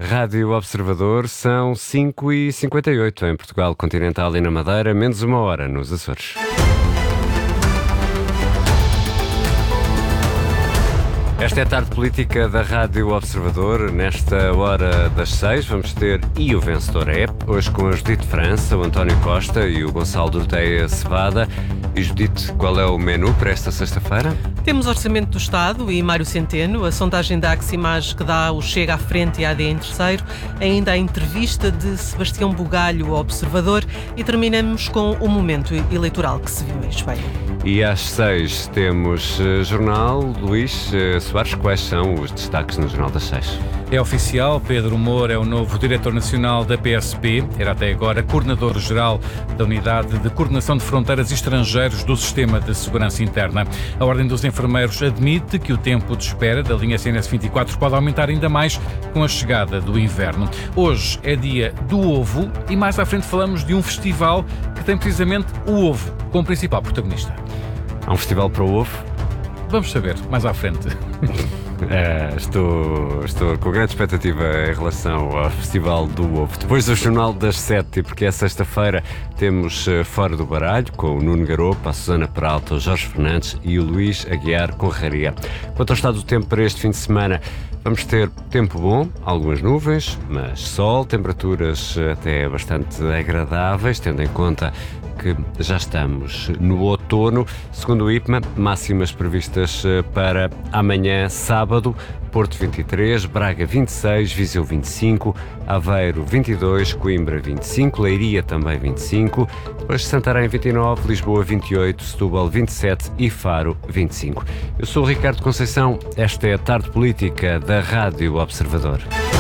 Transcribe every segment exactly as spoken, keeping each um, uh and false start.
Rádio Observador, são cinco e cinquenta e oito em Portugal Continental e na Madeira, menos uma hora nos Açores. Esta é a tarde política da Rádio Observador. Nesta hora das seis vamos ter E o Vencedor é, hoje com a Judite França, o António Costa e o Gonçalo Dorteia Cevada. E Judite, qual é o menu para esta sexta-feira? Temos Orçamento do Estado e Mário Centeno, a sondagem da Aximage que dá o Chega à frente e a A D em terceiro, ainda a entrevista de Sebastião Bugalho ao Observador e terminamos com o momento eleitoral que se viu em Espanha. E às seis temos uh, Jornal. Luís uh, Soares, quais são os destaques no Jornal das Seis? É oficial, Pedro Moura é o novo Diretor Nacional da P S P, era até agora Coordenador-Geral da Unidade de Coordenação de Fronteiras e Estrangeiros do Sistema de Segurança Interna. A Ordem dos Enfermeiros admite que o tempo de espera da linha C N S vinte e quatro pode aumentar ainda mais com a chegada do inverno. Hoje é dia do ovo e mais à frente falamos de um festival que tem precisamente o ovo como principal protagonista. Há um festival para o ovo? Vamos saber, mais à frente. É, estou, estou com grande expectativa em relação ao Festival do Ovo. Depois do Jornal das Sete, porque é sexta-feira, temos Fora do Baralho, com o Nuno Garopa, a Susana Peralta, o Jorge Fernandes e o Luís Aguiar Conraria. Quanto ao estado do tempo para este fim de semana, vamos ter tempo bom, algumas nuvens, mas sol, temperaturas até bastante agradáveis, tendo em conta que já estamos no outono. Segundo o I P M A, máximas previstas para amanhã, sábado: Porto vinte e três, Braga vinte e seis, Viseu vinte e cinco, Aveiro vinte e dois, Coimbra vinte e cinco, Leiria também vinte e cinco, depois Santarém vinte e nove, Lisboa vinte e oito, Setúbal vinte e sete e Faro vinte e cinco. Eu sou o Ricardo Conceição, esta é a tarde política da Rádio Observador.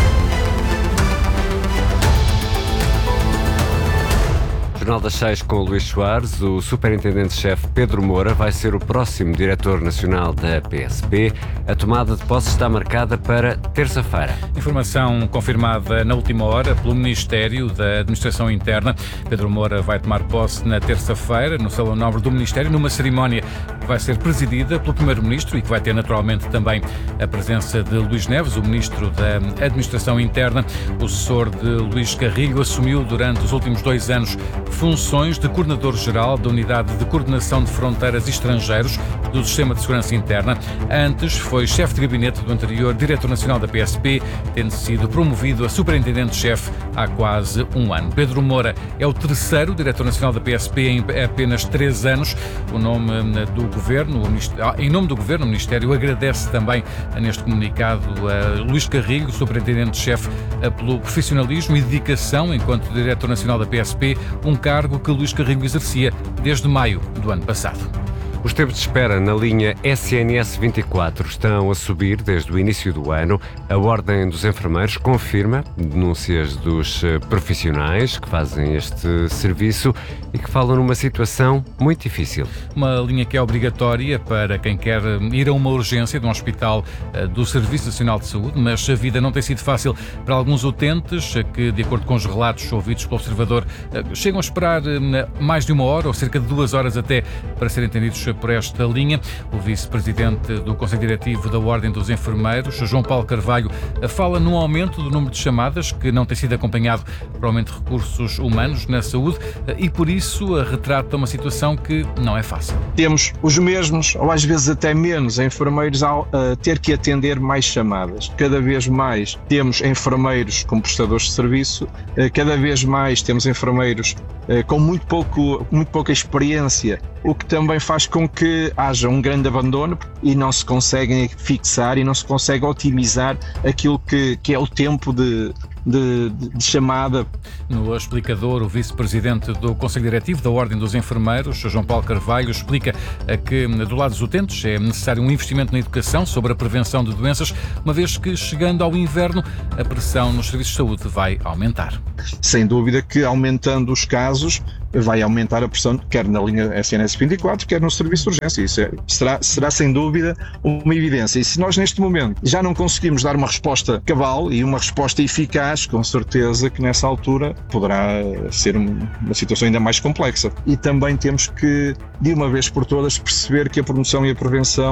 Jornal das Seis com o Luís Soares. O Superintendente-Chefe Pedro Moura vai ser o próximo Diretor Nacional da P S P. A tomada de posse está marcada para terça-feira. Informação confirmada na última hora pelo Ministério da Administração Interna. Pedro Moura vai tomar posse na terça-feira no Salão Nobre do Ministério, numa cerimónia que vai ser presidida pelo Primeiro-Ministro e que vai ter naturalmente também a presença de Luís Neves, o Ministro da Administração Interna. O sucessor de Luís Carrilho assumiu durante os últimos dois anos funções de Coordenador-Geral da Unidade de Coordenação de Fronteiras e Estrangeiros do Sistema de Segurança Interna. Antes foi chefe de gabinete do anterior Diretor Nacional da P S P, tendo sido promovido a Superintendente-Chefe há quase um ano. Pedro Moura é o terceiro Diretor Nacional da P S P em apenas três anos. O nome do Governo, em nome do Governo, o Ministério agradece também neste comunicado a Luís Carrilho, Superintendente-Chefe, pelo profissionalismo e dedicação enquanto Diretor Nacional da P S P, um cargo que Luís Carrilho exercia desde maio do ano passado. Os tempos de espera na linha S N S vinte e quatro estão a subir desde o início do ano. A Ordem dos Enfermeiros confirma denúncias dos profissionais que fazem este serviço e que falam numa situação muito difícil. Uma linha que é obrigatória para quem quer ir a uma urgência de um hospital do Serviço Nacional de Saúde, mas a vida não tem sido fácil para alguns utentes que, de acordo com os relatos ouvidos pelo Observador, chegam a esperar mais de uma hora ou cerca de duas horas até para serem atendidos por esta linha. O vice-presidente do Conselho Diretivo da Ordem dos Enfermeiros, João Paulo Carvalho, fala num aumento do número de chamadas que não tem sido acompanhado por aumento de recursos humanos na saúde e, por isso, retrata uma situação que não é fácil. Temos os mesmos, ou às vezes até menos, enfermeiros a ter que atender mais chamadas. Cada vez mais temos enfermeiros como prestadores de serviço, cada vez mais temos enfermeiros com muito, pouco, muito pouca experiência, o que também faz com que haja um grande abandono e não se conseguem fixar e não se consegue otimizar aquilo que, que é o tempo de, de, de chamada. No explicador, o vice-presidente do Conselho Diretivo da Ordem dos Enfermeiros, João Paulo Carvalho, explica que do lado dos utentes é necessário um investimento na educação sobre a prevenção de doenças, uma vez que, chegando ao inverno, a pressão nos serviços de saúde vai aumentar. Sem dúvida que, aumentando os casos, vai aumentar a pressão, quer na linha S N S vinte e quatro, quer no serviço de urgência. Isso é, será, será sem dúvida uma evidência. E se nós neste momento já não conseguimos dar uma resposta cabal e uma resposta eficaz, com certeza que nessa altura poderá ser uma situação ainda mais complexa. E também temos que, de uma vez por todas, perceber que a promoção e a prevenção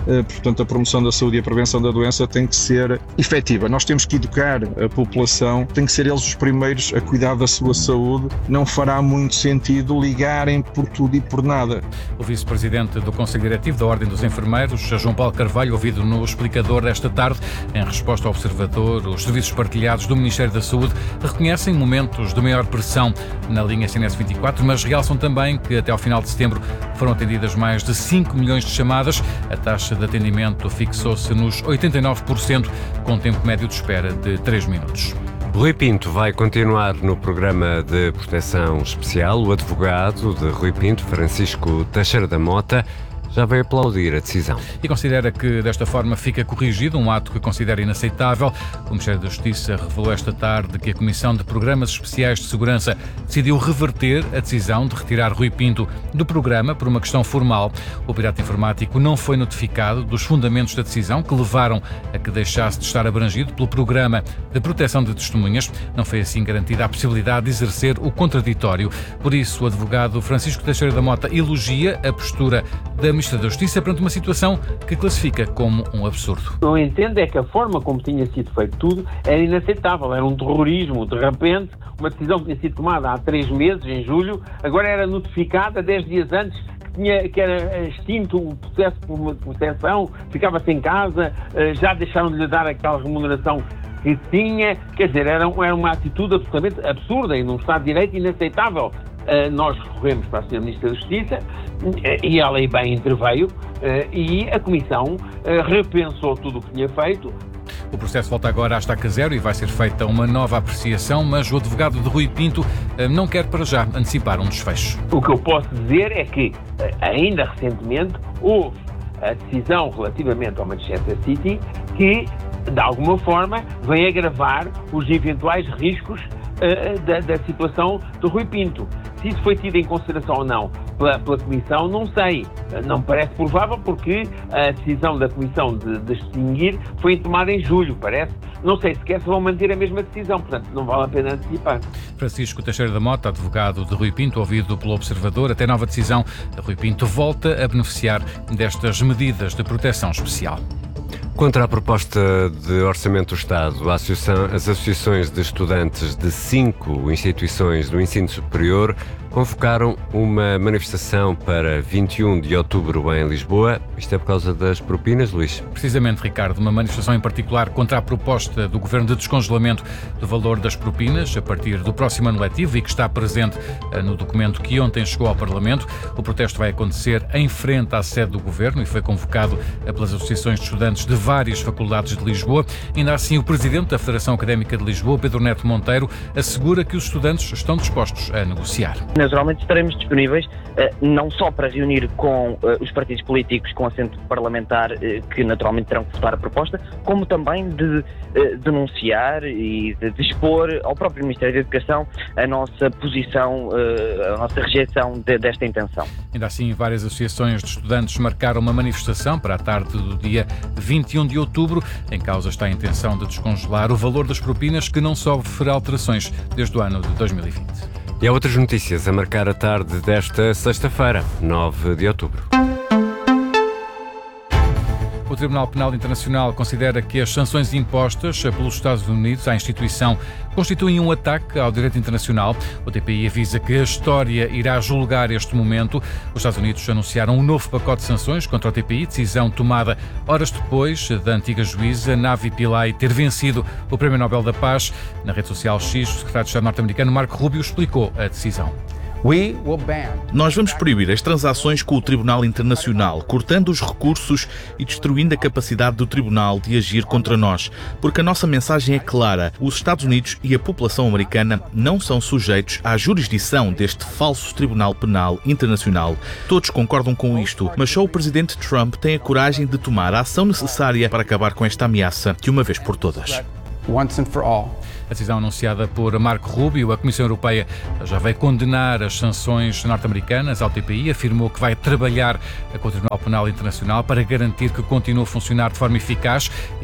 portanto a promoção da saúde e a prevenção da doença tem que ser efetiva. Nós temos que educar a população, tem que ser eles os primeiros a cuidar da sua saúde, não fará muito sentido ligarem por tudo e por nada. O vice-presidente do Conselho Diretivo da Ordem dos Enfermeiros, João Paulo Carvalho, ouvido no Explicador desta tarde, em resposta ao Observador, os serviços partilhados do Ministério da Saúde reconhecem momentos de maior pressão na linha S N S vinte e quatro, mas realçam também que até ao final de setembro foram atendidas mais de cinco milhões de chamadas. A taxa de atendimento fixou-se nos oitenta e nove por cento, com um tempo médio de espera de três minutos. Rui Pinto vai continuar no programa de proteção especial. O advogado de Rui Pinto, Francisco Teixeira da Mota, já veio aplaudir a decisão. E considera que desta forma fica corrigido um ato que considera inaceitável. O Ministério da Justiça revelou esta tarde que a Comissão de Programas Especiais de Segurança decidiu reverter a decisão de retirar Rui Pinto do programa por uma questão formal. O pirata informático não foi notificado dos fundamentos da decisão que levaram a que deixasse de estar abrangido pelo Programa de Proteção de Testemunhas. Não foi assim garantida a possibilidade de exercer o contraditório. Por isso, o advogado Francisco Teixeira da Mota elogia a postura da Ministra da Justiça perante uma situação que classifica como um absurdo. Eu entendo é que a forma como tinha sido feito tudo era inaceitável, era um terrorismo, de repente, uma decisão que tinha sido tomada há três meses, em julho, agora era notificada dez dias antes, que, tinha, que era extinto o processo por proteção, ficava-se em casa, já deixaram de lhe dar aquela remuneração que tinha, quer dizer, era, era uma atitude absolutamente absurda e num Estado de Direito inaceitável. Uh, nós recorremos para a senhora Ministra da Justiça uh, e ela aí bem interveio uh, e a Comissão uh, repensou tudo o que tinha feito. O processo volta agora à estaca zero e vai ser feita uma nova apreciação, mas o advogado de Rui Pinto uh, não quer para já antecipar um desfecho. O que eu posso dizer é que uh, ainda recentemente houve a decisão relativamente ao Manchester City que, de alguma forma, vem agravar os eventuais riscos uh, da, da situação de Rui Pinto. Se isso foi tido em consideração ou não pela, pela Comissão, não sei. Não me parece provável porque a decisão da Comissão de, de extinguir foi tomada em julho, parece. Não sei sequer se vão manter a mesma decisão, portanto não vale a pena antecipar. Francisco Teixeira da Mota, advogado de Rui Pinto, ouvido pelo Observador, até nova decisão, Rui Pinto volta a beneficiar destas medidas de proteção especial. Contra a proposta de Orçamento do Estado, a associação, as associações de estudantes de cinco instituições do ensino superior convocaram uma manifestação para vinte e um de outubro em Lisboa. Isto é por causa das propinas, Luís? Precisamente, Ricardo, uma manifestação em particular contra a proposta do Governo de descongelamento do valor das propinas a partir do próximo ano letivo e que está presente no documento que ontem chegou ao Parlamento. O protesto vai acontecer em frente à sede do Governo e foi convocado pelas associações de estudantes de várias faculdades de Lisboa. Ainda assim, o Presidente da Federação Académica de Lisboa, Pedro Neto Monteiro, assegura que os estudantes estão dispostos a negociar. Naturalmente estaremos disponíveis não só para reunir com os partidos políticos com assento parlamentar que naturalmente terão que votar a proposta, como também de denunciar e de expor ao próprio Ministério da Educação a nossa posição, a nossa rejeição desta intenção. Ainda assim, várias associações de estudantes marcaram uma manifestação para a tarde do dia vinte e um de outubro. Em causa está a intenção de descongelar o valor das propinas, que não sofre alterações desde o ano de dois mil e vinte. E há outras notícias a marcar a tarde desta sexta-feira, nove de outubro. O Tribunal Penal Internacional considera que as sanções impostas pelos Estados Unidos à instituição constituem um ataque ao direito internacional. O T P I avisa que a história irá julgar este momento. Os Estados Unidos anunciaram um novo pacote de sanções contra o T P I, decisão tomada horas depois da antiga juíza Navi Pillay ter vencido o Prémio Nobel da Paz. Na rede social X, o secretário de Estado norte-americano Marco Rubio explicou a decisão. Nós vamos proibir as transações com o Tribunal Internacional, cortando os recursos e destruindo a capacidade do Tribunal de agir contra nós, porque a nossa mensagem é clara: os Estados Unidos e a população americana não são sujeitos à jurisdição deste falso Tribunal Penal Internacional. Todos concordam com isto, mas só o presidente Trump tem a coragem de tomar a ação necessária para acabar com esta ameaça de uma vez por todas. Once and for all. A decisão anunciada por Marco Rubio, a Comissão Europeia já veio condenar as sanções norte-americanas ao T P I, afirmou que vai trabalhar com o Tribunal Penal Internacional para garantir que continue a funcionar de forma eficaz e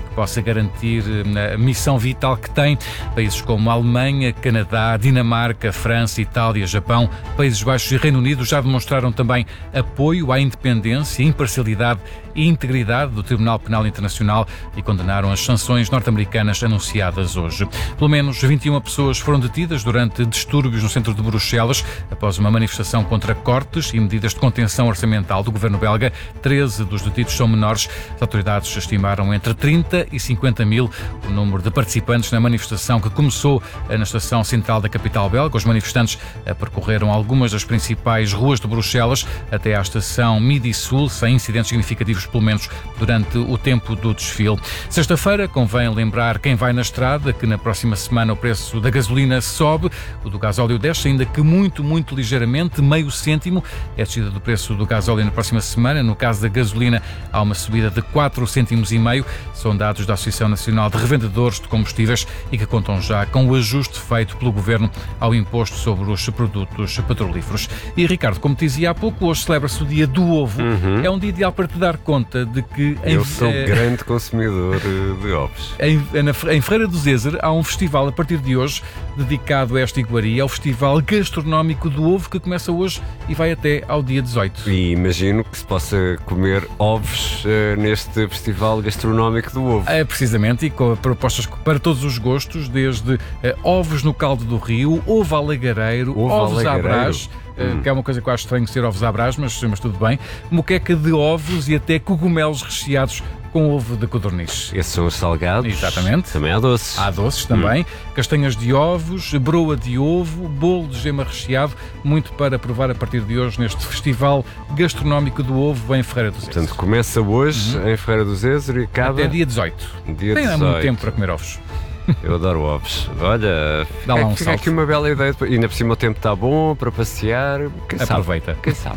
que possa garantir a missão vital que tem. Países como a Alemanha, Canadá, Dinamarca, França, Itália, Japão, Países Baixos e Reino Unido já demonstraram também apoio à independência, imparcialidade e integridade do Tribunal Penal Internacional e condenaram as sanções norte-americanas anunciadas hoje. Pelo menos vinte e uma pessoas foram detidas durante distúrbios no centro de Bruxelas após uma manifestação contra cortes e medidas de contenção orçamental do governo belga. treze dos detidos são menores. As autoridades estimaram entre trinta e cinquenta mil o número de participantes na manifestação que começou na estação central da capital belga. Os manifestantes percorreram algumas das principais ruas de Bruxelas até à estação Midi Sul, sem incidentes significativos, pelo menos durante o tempo do desfile. Sexta-feira, convém lembrar quem vai na estrada que na próxima semana o preço da gasolina sobe, o do gasóleo desce, ainda que muito, muito ligeiramente, meio cêntimo. É a descida do preço do gasóleo na próxima semana. No caso da gasolina, há uma subida de quatro cêntimos e meio. São dados da Associação Nacional de Revendedores de Combustíveis e que contam já com o ajuste feito pelo Governo ao imposto sobre os produtos petrolíferos. E, Ricardo, como te dizia há pouco, hoje celebra-se o Dia do Ovo. Uhum. É um dia ideal para te dar conta de que... Eu em, sou eh, grande consumidor de ovos. Em, na, em Ferreira do Zezer há um festival a partir de hoje dedicado a esta iguaria, é o Festival Gastronómico do Ovo, que começa hoje e vai até ao dia dezoito. E imagino que se possa comer ovos uh, neste Festival Gastronómico do Ovo. É, precisamente, e com propostas para todos os gostos, desde uh, ovos no caldo do rio, ovo alagareiro, Ovo ovos à alagareiro. brás, uh, que é uma coisa que eu acho estranho ser ovos à brás, mas, mas tudo bem, moqueca de ovos e até cogumelos recheados com ovo de codorniz. Esses são os salgados. Exatamente. Também há doces. Há doces também, hum. castanhas de ovos, broa de ovo, bolo de gema recheado, muito para provar a partir de hoje neste Festival Gastronómico do Ovo em Ferreira do Zezer. Portanto, começa hoje uhum. em Ferreira do Zezer e acaba... Até dia dezoito. Dia Tem dezoito. muito tempo para comer ovos. Eu adoro ovos. Olha, Dá lá um fica salto. aqui uma bela ideia. E ainda por cima o tempo está bom para passear. Quem Aproveita. Sabe? Quem sabe?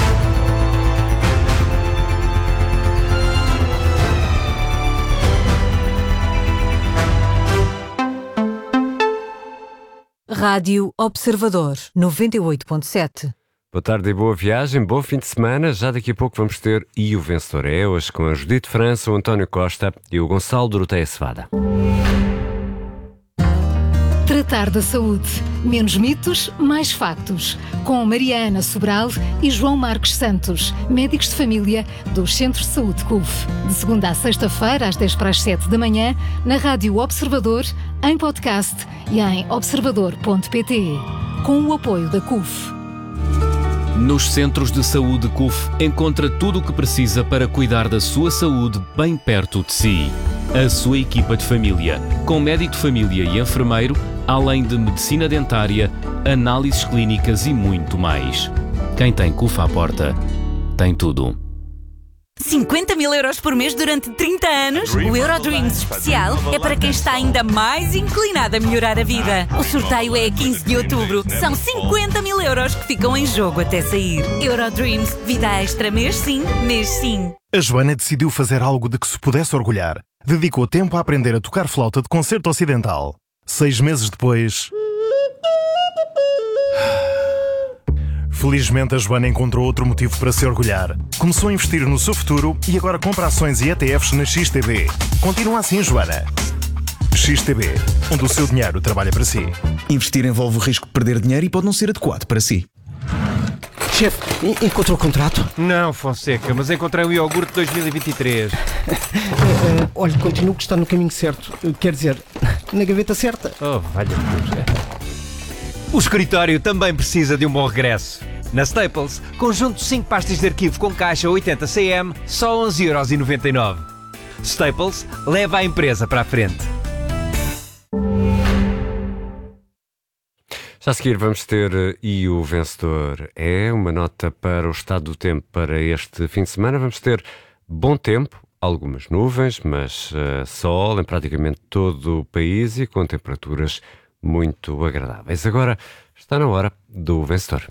Rádio Observador, noventa e oito ponto sete. Boa tarde e boa viagem, bom fim de semana. Já daqui a pouco vamos ter E o Vencedor é hoje com a Judite França, o António Costa e o Gonçalo Doroteia Cevada. Tratar da saúde. Menos mitos, mais factos. Com Mariana Sobral e João Marcos Santos, médicos de família dos Centros de Saúde C U F. De segunda a sexta-feira, às dez para as sete da manhã, na Rádio Observador, em podcast e em observador ponto pt. Com o apoio da C U F. Nos Centros de Saúde C U F, encontra tudo o que precisa para cuidar da sua saúde bem perto de si. A sua equipa de família, com médico de família e enfermeiro, além de medicina dentária, análises clínicas e muito mais. Quem tem C U F à porta, tem tudo. cinquenta mil euros por mês durante trinta anos? O Eurodreams especial é para quem está ainda mais inclinado a melhorar a vida. O sorteio é a quinze de outubro. São cinquenta mil euros que ficam em jogo até sair. Eurodreams, vida extra mês sim, mês sim. A Joana decidiu fazer algo de que se pudesse orgulhar. Dedicou tempo a aprender a tocar flauta de concerto ocidental. Seis meses depois... Felizmente, a Joana encontrou outro motivo para se orgulhar. Começou a investir no seu futuro e agora compra ações e E T Fs na X T B. Continua assim, Joana. X T B, onde o seu dinheiro trabalha para si. Investir envolve o risco de perder dinheiro e pode não ser adequado para si. Chefe, encontrou o contrato? Não, Fonseca, mas encontrei o iogurte dois mil e vinte e três. uh, uh, olha, continuo que está no caminho certo. Uh, quer dizer, na gaveta certa. Oh, valha-me Deus. O escritório também precisa de um bom regresso. Na Staples, conjunto de cinco pastas de arquivo com caixa oitenta centímetros, só onze euros e noventa e nove. Staples leva a empresa para a frente. Já a seguir vamos ter E o Vencedor é uma nota para o estado do tempo para este fim de semana. Vamos ter bom tempo, algumas nuvens, mas uh, sol em praticamente todo o país e com temperaturas muito agradáveis. Agora está na hora do Vencedor.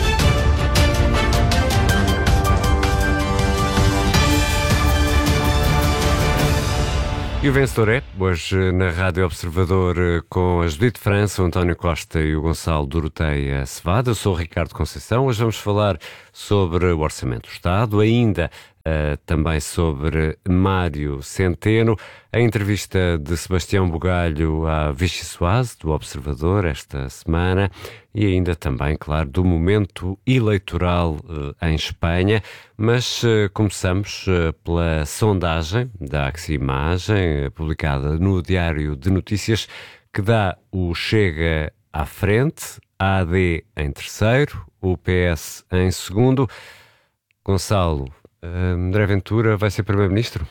E o Vencedor é, hoje na Rádio Observador, com a Judite França, o António Costa e o Gonçalo Doroteia Cevada. Eu sou o Ricardo Conceição. Hoje vamos falar sobre o Orçamento do Estado, ainda uh, também sobre Mário Centeno, a entrevista de Sebastião Bugalho à Vichy Soase, do Observador, esta semana, e ainda também, claro, do momento eleitoral uh, em Espanha. Mas uh, começamos uh, pela sondagem da Aximagem, uh, publicada no Diário de Notícias, que dá o Chega à frente, a AD em terceiro, o P S em segundo. Gonçalo, uh, André Ventura vai ser Primeiro-Ministro?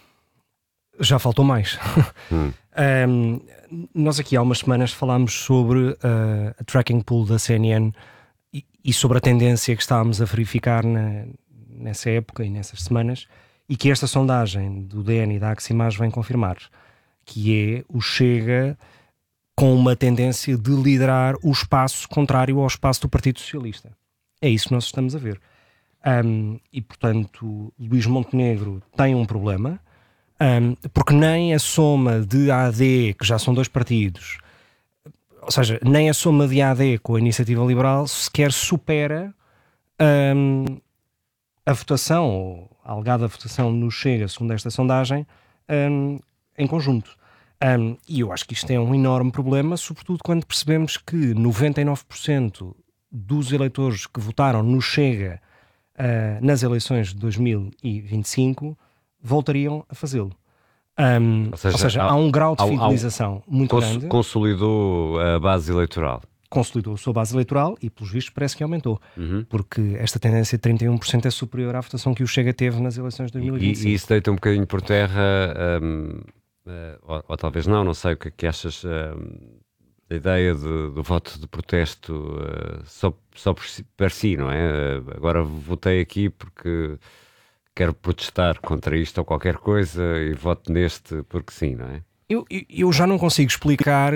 Já faltou mais. Hum. um, nós aqui há umas semanas falámos sobre uh, a tracking pool da C N N e, e sobre a tendência que estávamos a verificar na, nessa época e nessas semanas, e que esta sondagem do D N e da Aximagem vem confirmar, que é o Chega com uma tendência de liderar o espaço contrário ao espaço do Partido Socialista. É isso que nós estamos a ver. Um, e, portanto, Luís Montenegro tem um problema, um, porque nem a soma de A D, que já são dois partidos, ou seja, nem a soma de A D com a Iniciativa Liberal sequer supera um, a votação, ou a alegada votação no Chega, segundo esta sondagem, um, em conjunto. Um, e eu acho que isto é um enorme problema, sobretudo quando percebemos que noventa e nove por cento dos eleitores que votaram no Chega uh, nas eleições de dois mil e vinte e cinco voltariam a fazê-lo. Um, ou seja, ou seja há, há um grau de fidelização há, há, muito cons, grande. Consolidou a base eleitoral. Consolidou a sua base eleitoral e, pelos vistos, parece que aumentou. Uhum. Porque esta tendência de trinta e um por cento é superior à votação que o Chega teve nas eleições de dois mil e vinte e cinco. E, e isso deita um bocadinho por terra... Um... Uh, ou, ou talvez não, não sei o que é que achas uh, da ideia de, do voto de protesto uh, só, só por si, per si, não é? Uh, agora votei aqui porque quero protestar contra isto ou qualquer coisa e voto neste porque sim, não é? Eu, eu, eu já não consigo explicar,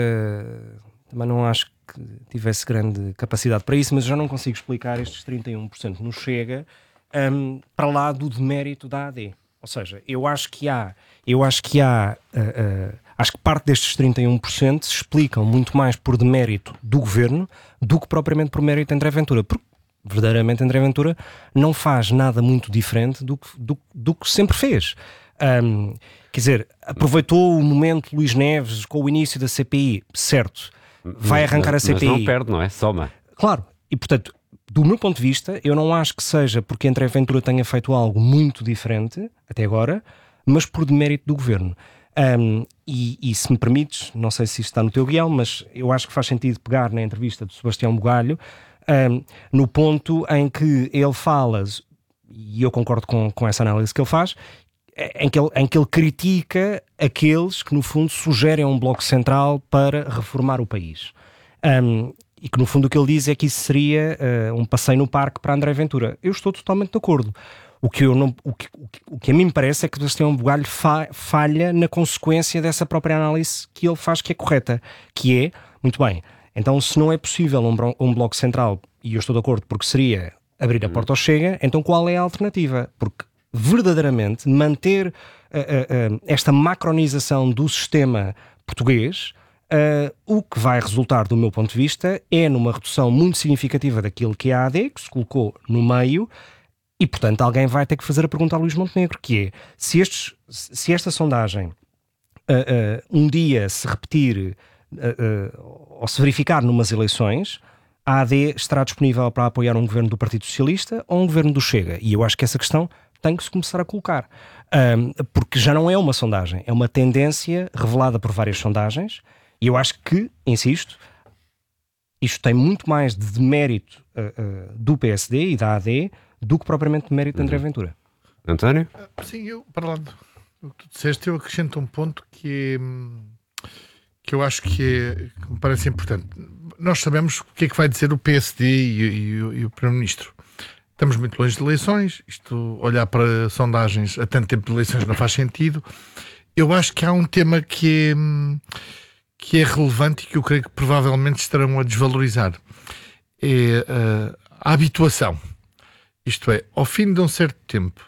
uh, também não acho que tivesse grande capacidade para isso, mas já não consigo explicar estes trinta e um por cento no Chega um, para lá do demérito da A D. Ou seja, eu acho que há, eu acho que há, uh, uh, acho que parte destes trinta e um por cento se explicam muito mais por demérito do governo do que propriamente por mérito de André Ventura, porque verdadeiramente André Ventura não faz nada muito diferente do que, do, do que sempre fez. Um, quer dizer, aproveitou o momento Luís Neves com o início da C P I, certo, vai arrancar mas, a C P I. Mas não perde, não é? Soma. Claro, e portanto... Do meu ponto de vista, eu não acho que seja porque André Ventura tenha feito algo muito diferente, até agora, mas por demérito do governo. Um, e, e se me permites, não sei se isto está no teu guião, mas eu acho que faz sentido pegar na entrevista do Sebastião Bugalho, um, no ponto em que ele fala, e eu concordo com, com essa análise que ele faz, em que ele, em que ele critica aqueles que, no fundo, sugerem um bloco central para reformar o país. Um, E que, no fundo, o que ele diz é que isso seria uh, um passeio no parque para André Ventura. Eu estou totalmente de acordo. O que, eu não, o que, o que, o que a mim me parece é que o Sebastião Bugalho fa, falha na consequência dessa própria análise que ele faz, que é correta. Que é, muito bem, então se não é possível um, um bloco central, e eu estou de acordo porque seria abrir a porta ao Chega, então qual é a alternativa? Porque, verdadeiramente, manter uh, uh, uh, esta macronização do sistema português... Uh, o que vai resultar, do meu ponto de vista, é numa redução muito significativa daquilo que é a A D, que se colocou no meio, e, portanto, alguém vai ter que fazer a pergunta a Luís Montenegro, que é, se, estes, se esta sondagem uh, uh, um dia se repetir uh, uh, ou se verificar numas eleições, a A D estará disponível para apoiar um governo do Partido Socialista ou um governo do Chega? E eu acho que essa questão tem que se começar a colocar. Um, porque já não é uma sondagem, é uma tendência revelada por várias sondagens. E eu acho que, insisto, isto tem muito mais de demérito uh, uh, do P S D e da A D do que propriamente de mérito de André Ventura. António? Sim, eu, para lá do que tu disseste, eu acrescento um ponto que, é, que eu acho que, é, que me parece importante. Nós sabemos o que é que vai dizer o P S D e, e, e o Primeiro-Ministro. Estamos muito longe de eleições, isto, olhar para sondagens a tanto tempo de eleições não faz sentido. Eu acho que há um tema que é... que é relevante e que eu creio que provavelmente estarão a desvalorizar. É uh, a habituação. Isto é, ao fim de um certo tempo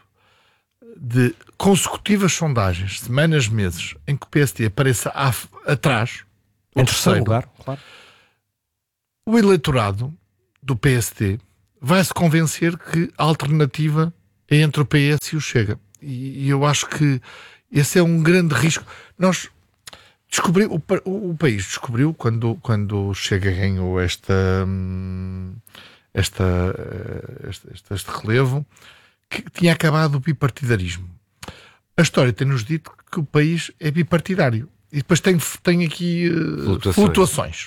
de consecutivas sondagens, semanas, meses, em que o P S D apareça a, atrás, o em terceiro lugar, claro. O eleitorado do P S D vai-se convencer que a alternativa é entre o P S e o Chega. E, e eu acho que esse é um grande risco. Nós descobri, o, o país descobriu, quando, quando o Chega ganhou esta, esta, este, este, este relevo, que tinha acabado o bipartidarismo. A história tem-nos dito que o país é bipartidário. E depois tem, tem aqui uh, flutuações. flutuações.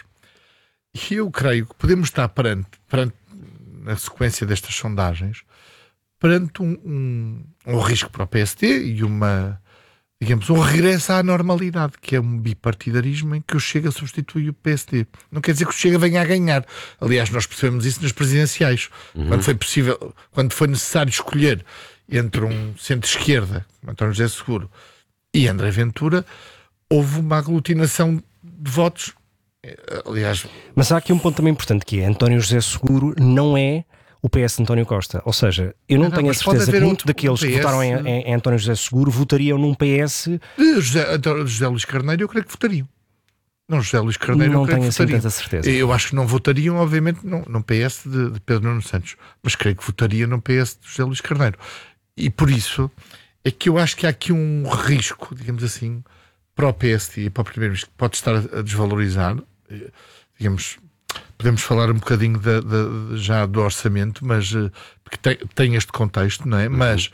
E eu creio que podemos estar perante, perante na sequência destas sondagens, perante um, um, um risco para o P S D e uma, digamos, um regresso à normalidade, que é um bipartidarismo em que o Chega substitui o P S D. Não quer dizer que o Chega venha a ganhar. Aliás, nós percebemos isso nas presidenciais. Uhum. Quando foi possível, quando foi necessário escolher entre um centro-esquerda, como António José Seguro, e André Ventura, houve uma aglutinação de votos. Aliás... Mas há aqui um ponto também importante, que é António José Seguro não é o P S de António Costa. Ou seja, eu não, não tenho a certeza que muito daqueles P S... que votaram em, em, em António José Seguro votariam num P S... José, José Luís Carneiro eu creio que votariam. Não, José Luís Carneiro não eu creio tenho que votariam. Assim tanta certeza. Eu acho que não votariam, obviamente, num, num P S de, de Pedro Nuno Santos, mas creio que votaria num P S de José Luís Carneiro. E por isso é que eu acho que há aqui um risco, digamos assim, para o P S D e para o Primeiro-Ministro, que pode estar a desvalorizar. Digamos, podemos falar um bocadinho de, de, de, já do orçamento, mas porque tem, tem este contexto, não é? Uhum. Mas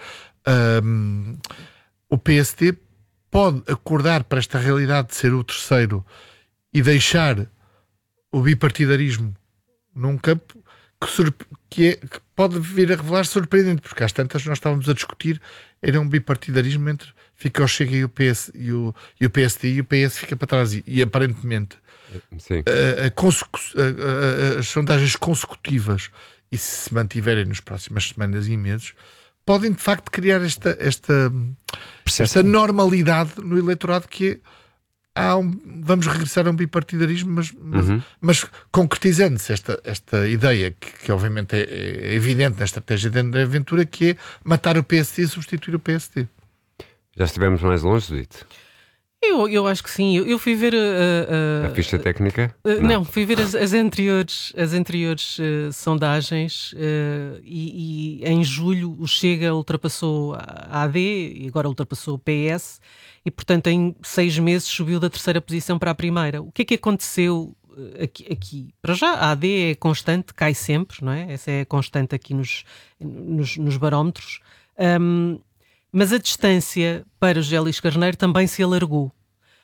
um, o P S D pode acordar para esta realidade de ser o terceiro e deixar o bipartidarismo num campo que, surp- que, é, que pode vir a revelar surpreendente, porque às tantas nós estávamos a discutir, era um bipartidarismo entre fica o Chega e o P S e o, e o P S D, e o P S fica para trás, e, e aparentemente a, a consecu- a, a, as sondagens consecutivas, e se se mantiverem nas próximas semanas e meses, podem de facto criar esta, esta, esta normalidade no eleitorado, que é há um, vamos regressar a um bipartidarismo, mas, mas, uhum. mas concretizando-se esta, esta ideia, que, que obviamente é, é evidente na estratégia de André Ventura, que é matar o P S D e substituir o P S D. Já estivemos mais longe, Dito? Eu, eu acho que sim. Eu, eu fui ver uh, uh, a ficha técnica? Uh, não. não, fui ver as, as anteriores, as anteriores uh, sondagens uh, e, e em julho o Chega ultrapassou a AD e agora ultrapassou o P S e, portanto, em seis meses subiu da terceira posição para a primeira. O que é que aconteceu aqui? aqui? Para já, a AD é constante, cai sempre, não é? Essa é a constante aqui nos, nos, nos barómetros. Um, Mas a distância para o José Luís Carneiro também se alargou.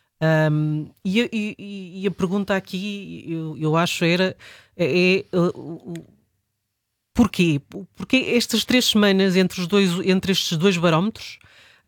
Um, e, e, e a pergunta aqui, eu, eu acho, era é, é, uh, uh, porquê? Porque estas três semanas entre, os dois, entre estes dois barómetros,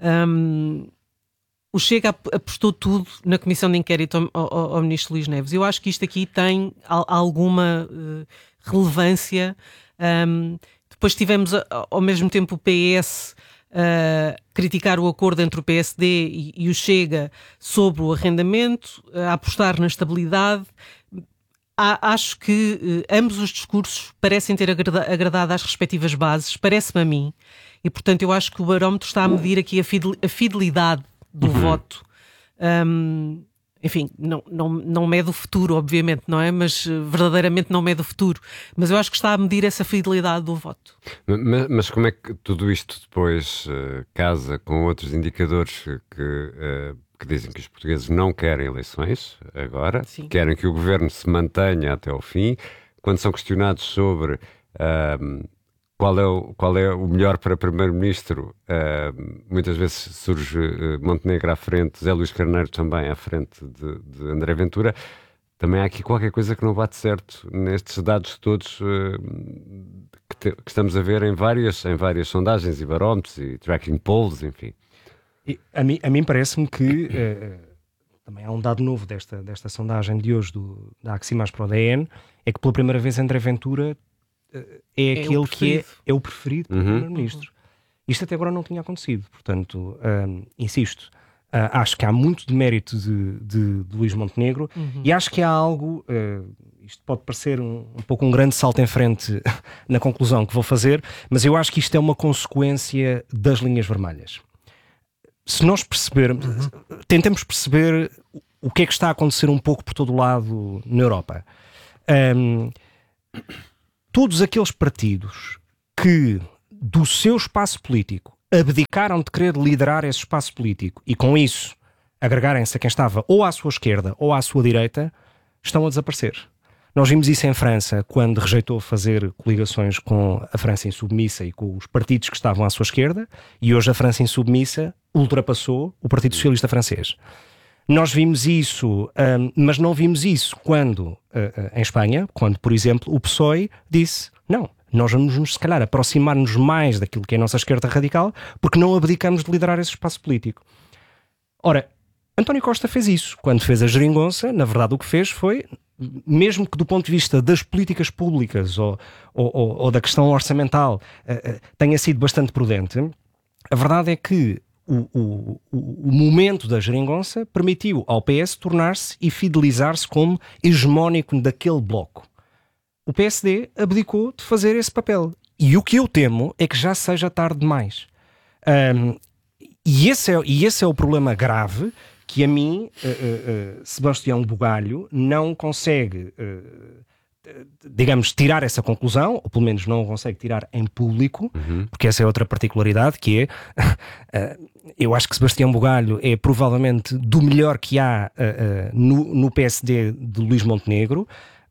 um, o Chega apostou tudo na comissão de inquérito ao, ao, ao ministro Luís Neves. Eu acho que isto aqui tem alguma uh, relevância. Um, depois tivemos ao mesmo tempo o P S Uh, criticar o acordo entre o P S D e, e o Chega sobre o arrendamento, uh, a apostar na estabilidade. Há, acho que uh, ambos os discursos parecem ter agrada, agradado às respectivas bases, parece-me a mim, e portanto eu acho que o barómetro está a medir aqui a, fidel, a fidelidade do uhum. voto. Um, enfim, não, não, não mede o futuro, obviamente, não é? Mas verdadeiramente não mede o futuro. Mas eu acho que está a medir essa fidelidade do voto. Mas, mas como é que tudo isto depois uh, casa com outros indicadores que, uh, que dizem que os portugueses não querem eleições agora, Sim. querem que o governo se mantenha até ao fim, quando são questionados sobre uh, qual, é o, qual é o melhor para primeiro-ministro, uh, muitas vezes surge uh, Montenegro à frente, Zé Luís Carneiro também à frente de, de André Ventura. Também há aqui qualquer coisa que não bate certo nestes dados todos uh, que, te, que estamos a ver em várias, em várias sondagens e barómetros e tracking polls, enfim. E a mim, a mim parece-me que uh, também há um dado novo desta, desta sondagem de hoje do, da Aximas para o D N, é que pela primeira vez André Ventura é, é aquele que é, é o preferido pelo uhum. primeiro-ministro. Isto até agora não tinha acontecido, portanto, um, insisto, uh, acho que há muito de mérito de, de, de Luís Montenegro uhum. e acho que há algo, uh, isto pode parecer um, um pouco um grande salto em frente na conclusão que vou fazer, mas eu acho que isto é uma consequência das linhas vermelhas. Se nós percebermos, uhum. tentemos perceber o que é que está a acontecer um pouco por todo o lado na Europa. Um, Todos aqueles partidos que do seu espaço político, abdicaram de querer liderar esse espaço político e com isso agregarem-se a quem estava ou à sua esquerda ou à sua direita, estão a desaparecer. Nós vimos isso em França, quando rejeitou fazer coligações com a França insubmissa e com os partidos que estavam à sua esquerda, e hoje a França insubmissa ultrapassou o Partido Socialista Francês. Nós vimos isso, um, mas não vimos isso quando, uh, uh, em Espanha, quando, por exemplo, o P S O E disse, não, nós vamos, nos, se calhar, aproximar-nos mais daquilo que é a nossa esquerda radical, porque não abdicamos de liderar esse espaço político. Ora, António Costa fez isso. Quando fez a geringonça, na verdade o que fez foi, mesmo que do ponto de vista das políticas públicas ou, ou, ou, ou da questão orçamental uh, uh, tenha sido bastante prudente, a verdade é que o, o, o, o momento da geringonça permitiu ao P S tornar-se e fidelizar-se como hegemónico daquele bloco. O P S D abdicou de fazer esse papel. E o que eu temo é que já seja tarde demais. Um, e, esse é, e esse é o problema grave que a mim, uh, uh, uh, Sebastião Bugalho, não consegue, uh, digamos, tirar essa conclusão, ou pelo menos não consegue tirar em público, uhum. porque essa é outra particularidade, que é, uh, eu acho que Sebastião Bugalho é provavelmente do melhor que há uh, uh, no, no P S D de Luís Montenegro,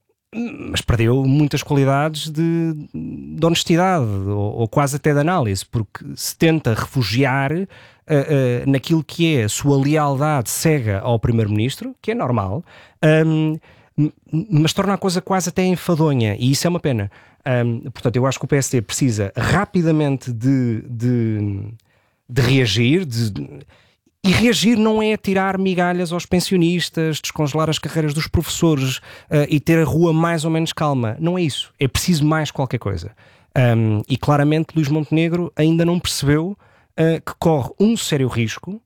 mas perdeu muitas qualidades de, de honestidade, ou, ou quase até de análise, porque se tenta refugiar uh, uh, naquilo que é a sua lealdade cega ao Primeiro-Ministro, que é normal, um, mas torna a coisa quase até enfadonha, e isso é uma pena. Um, portanto, eu acho que o P S D precisa rapidamente de, de, de reagir, de, de E reagir não é tirar migalhas aos pensionistas, descongelar as carreiras dos professores uh, e ter a rua mais ou menos calma. Não é isso. É preciso mais qualquer coisa. Um, e claramente Luís Montenegro ainda não percebeu uh, que corre um sério risco.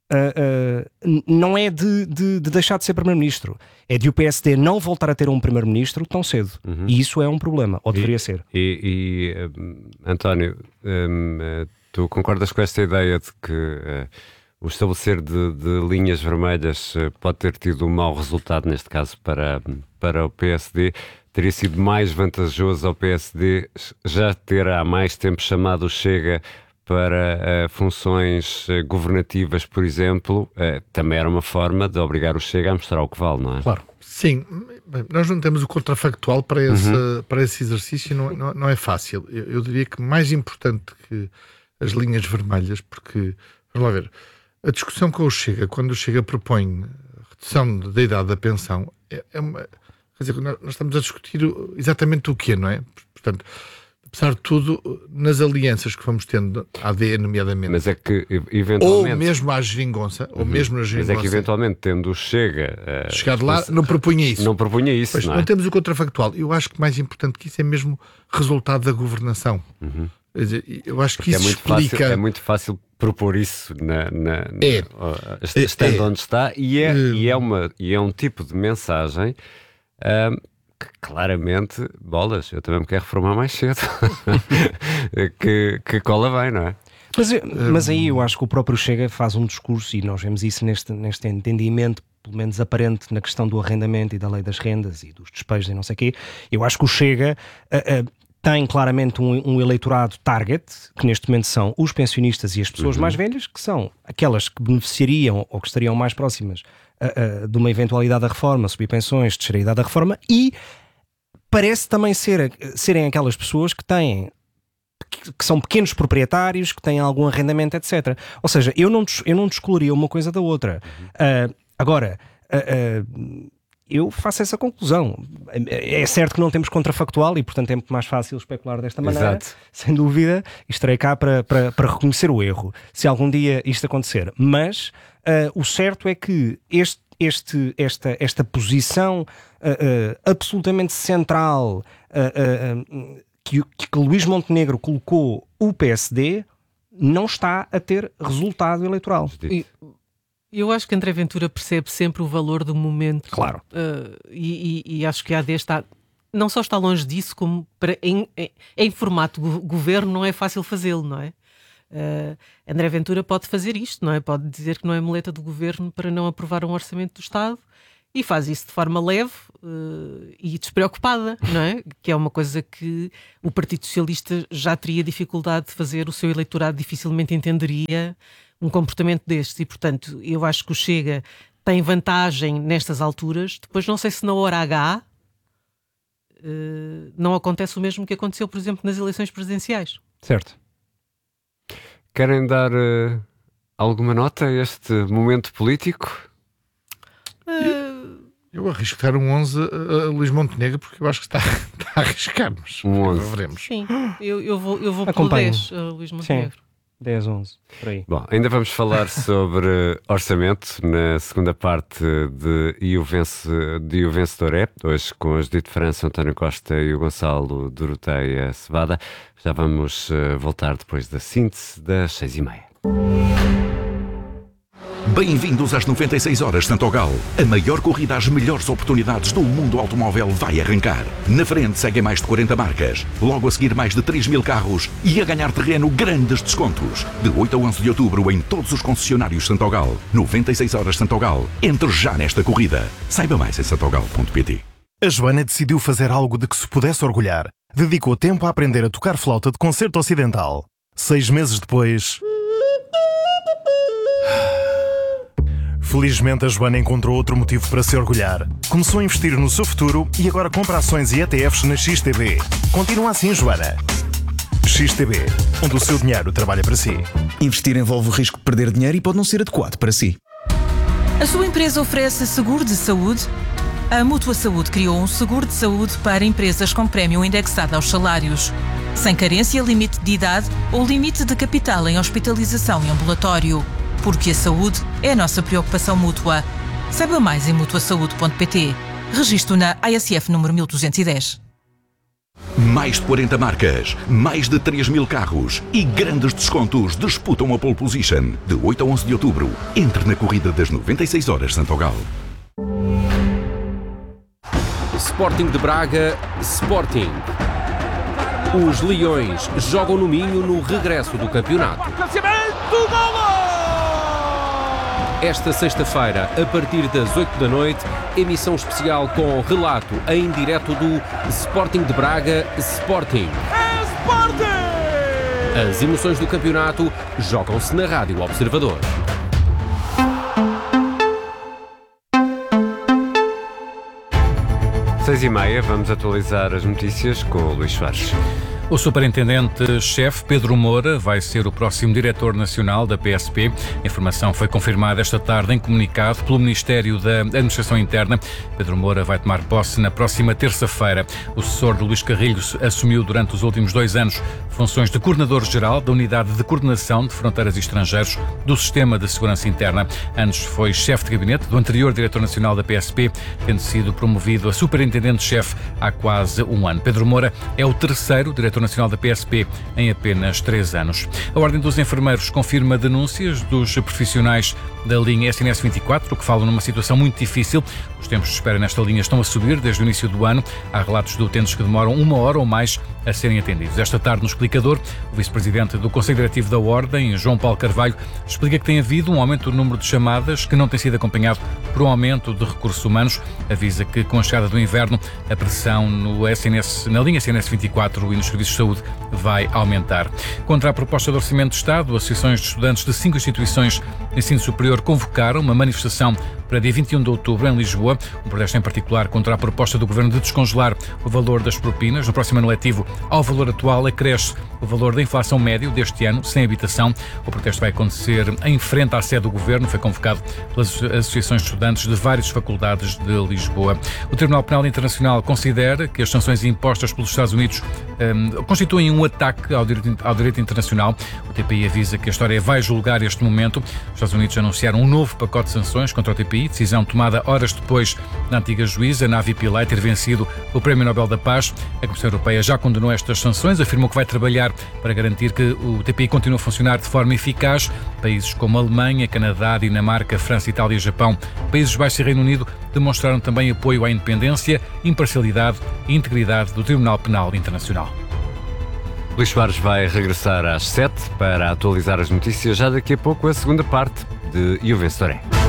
Uh, uh, não é de, de, de deixar de ser Primeiro-Ministro. É de o P S D não voltar a ter um Primeiro-Ministro tão cedo. Uhum. E isso é um problema. Ou deveria e, ser. E, e uh, António, um, uh, tu concordas com esta ideia de que... Uh, o estabelecer de, de linhas vermelhas pode ter tido um mau resultado, neste caso, para, para o P S D. Teria sido mais vantajoso ao P S D já ter há mais tempo chamado o Chega para uh, funções uh, governativas, por exemplo. Uh, também era uma forma de obrigar o Chega a mostrar o que vale, não é? Claro. Sim, bem, nós não temos o contrafactual para esse, uhum. para esse exercício, não, não, não é fácil. Eu, eu diria que mais importante que as linhas vermelhas, porque, vamos lá ver, a discussão com o Chega, quando o Chega propõe redução da idade da pensão, é, é uma, quer dizer, nós, nós estamos a discutir exatamente o quê, não é? Portanto, apesar de tudo, nas alianças que vamos tendo, A D, nomeadamente, mas é que, eventualmente, ou mesmo à geringonça, uhum. ou mesmo na geringonça, mas é que eventualmente, tendo o Chega uh, chegado lá, não propunha isso. Não propunha isso, pois, não é? Não temos o contrafactual. Eu acho que mais importante que isso é mesmo resultado da governação. Uhum. Quer dizer, eu acho Porque que isso é muito explica... Fácil, é muito fácil propor isso na, na, na, é. estando é. onde está, e é, é. E, é uma, e é um tipo de mensagem um, que claramente, bolas, eu também me quero reformar mais cedo, que, que cola bem, não é? Mas, mas aí eu acho que o próprio Chega faz um discurso, e nós vemos isso neste, neste entendimento, pelo menos aparente, na questão do arrendamento e da lei das rendas e dos despejos e não sei o quê. Eu acho que o Chega... Uh, uh, tem claramente um, um eleitorado target, que neste momento são os pensionistas e as pessoas uhum. mais velhas, que são aquelas que beneficiariam ou que estariam mais próximas uh, uh, de uma eventualidade da reforma, subir pensões, descer a idade da reforma, e parece também ser, serem aquelas pessoas que têm, que, que são pequenos proprietários, que têm algum arrendamento, etcétera. Ou seja, eu não, eu não descolaria uma coisa da outra. Uhum. Uh, agora... Uh, uh, eu faço essa conclusão. É certo que não temos contrafactual e, portanto, é muito mais fácil especular desta maneira. Exato. Sem dúvida, e estarei cá para, para, para reconhecer o erro, se algum dia isto acontecer. Mas uh, o certo é que este, este, esta, esta posição uh, uh, absolutamente central uh, uh, que, que Luís Montenegro colocou o P S D não está a ter resultado eleitoral. E... Eu acho que André Ventura percebe sempre o valor do momento. Claro. Uh, e, e, e acho que a AD está, não só está longe disso, como para, em, em, em formato go- governo não é fácil fazê-lo, não é? Uh, André Ventura pode fazer isto, não é? Pode dizer que não é muleta do governo para não aprovar um orçamento do Estado e faz isso de forma leve uh, e despreocupada, não é? Que é uma coisa que o Partido Socialista já teria dificuldade de fazer, o seu eleitorado dificilmente entenderia um comportamento destes e, portanto, eu acho que o Chega tem vantagem nestas alturas. Depois não sei se na hora H uh, não acontece o mesmo que aconteceu, por exemplo, nas eleições presidenciais. Certo. Querem dar uh, alguma nota a este momento político? Uh... Eu arrisco dar um onze a, a Luís Montenegro, porque eu acho que está, está a arriscar-nos. Um onze. Veremos. Sim, eu, eu vou, eu vou pelo Acompanho. dez, uh, Luís Montenegro. Sim. dez, onze, por aí. Bom, ainda vamos falar sobre orçamento na segunda parte de E o, Vence, de o Vencedor é, hoje com a Judite França, António Costa e o Gonçalo Doroteia Cevada. Já vamos uh, voltar depois da síntese das seis e meia. Bem-vindos às noventa e seis horas Santogal. A maior corrida às melhores oportunidades do mundo automóvel vai arrancar. Na frente seguem mais de quarenta marcas, logo a seguir mais de três mil carros e a ganhar terreno grandes descontos. De oito a onze de outubro em todos os concessionários Santogal. noventa e seis horas Santogal. Entre já nesta corrida. Saiba mais em santogal ponto pt. A Joana decidiu fazer algo de que se pudesse orgulhar. Dedicou tempo a aprender a tocar flauta de concerto ocidental. Seis meses depois... Felizmente, a Joana encontrou outro motivo para se orgulhar. Começou a investir no seu futuro e agora compra ações e E T Fs na X T B. Continua assim, Joana. X T B, onde o seu dinheiro trabalha para si. Investir envolve o risco de perder dinheiro e pode não ser adequado para si. A sua empresa oferece seguro de saúde? A Mútua Saúde criou um seguro de saúde para empresas com prémio indexado aos salários, sem carência, limite de idade ou limite de capital em hospitalização e ambulatório. Porque a saúde é a nossa preocupação mútua. Saiba mais em mutua saúde ponto pt. Registro na A S F número mil duzentos e dez. Mais de quarenta marcas, mais de três mil carros e grandes descontos disputam a pole position. De oito a onze de outubro, entre na corrida das noventa e seis horas Santogal. Sporting de Braga, Sporting. Os Leões jogam no Minho no regresso do campeonato. Esta sexta-feira, a partir das oito da noite, emissão especial com relato em direto do Sporting de Braga, Sporting. É Sporting! As emoções do campeonato jogam-se na Rádio Observador. Seis e meia, vamos atualizar as notícias com o Luís Soares. O superintendente-chefe Pedro Moura vai ser o próximo diretor nacional da P S P. A informação foi confirmada esta tarde em comunicado pelo Ministério da Administração Interna. Pedro Moura vai tomar posse na próxima terça-feira. O sucessor de Luís Carrilhos assumiu durante os últimos dois anos funções de coordenador-geral da Unidade de Coordenação de Fronteiras e Estrangeiros do Sistema de Segurança Interna. Antes foi chefe de gabinete do anterior diretor nacional da P S P, tendo sido promovido a superintendente-chefe há quase um ano. Pedro Moura é o terceiro diretor nacional da P S P em apenas três anos. A Ordem dos Enfermeiros confirma denúncias dos profissionais da linha S N S vinte e quatro, que falam numa situação muito difícil. Os tempos de espera nesta linha estão a subir desde o início do ano. Há relatos de utentes que demoram uma hora ou mais a serem atendidos. Esta tarde, no explicador, o vice-presidente do Conselho Diretivo da Ordem, João Paulo Carvalho, explica que tem havido um aumento do número de chamadas que não tem sido acompanhado por um aumento de recursos humanos. Avisa que, com a chegada do inverno, a pressão no S N S, na linha S N S vinte e quatro e nos serviços de saúde vai aumentar. Contra a proposta de Orçamento de Estado, associações de estudantes de cinco instituições de ensino superior convocaram uma manifestação para dia vinte e um de outubro em Lisboa. Um protesto em particular contra a proposta do Governo de descongelar o valor das propinas. No próximo ano letivo, ao valor atual, acresce o valor da inflação médio deste ano, sem habitação. O protesto vai acontecer em frente à sede do Governo. Foi convocado pelas associações de estudantes de várias faculdades de Lisboa. O Tribunal Penal Internacional considera que as sanções impostas pelos Estados Unidos um, constituem um ataque ao direito, ao direito internacional. O T P I avisa que a história vai julgar este momento. Os Estados Unidos anunciaram um novo pacote de sanções contra o T P I, decisão tomada horas depois da antiga juíza Navi Pillay ter vencido o Prémio Nobel da Paz. A Comissão Europeia já condenou estas sanções, afirmou que vai trabalhar para garantir que o T P I continue a funcionar de forma eficaz. Países como Alemanha, Canadá, Dinamarca, França, Itália e Japão, Países Baixos e Reino Unido demonstraram também apoio à independência, imparcialidade e integridade do Tribunal Penal Internacional. Luís Soares vai regressar às sete para atualizar as notícias. Já daqui a pouco a segunda parte de E o Vencedor é.